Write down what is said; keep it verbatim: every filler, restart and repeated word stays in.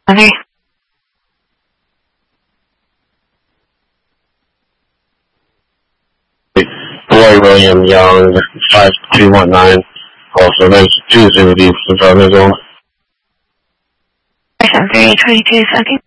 Okay. Roy William Young, five two one nine. Also, there's two zero deep in front of his own. February twenty-two seconds.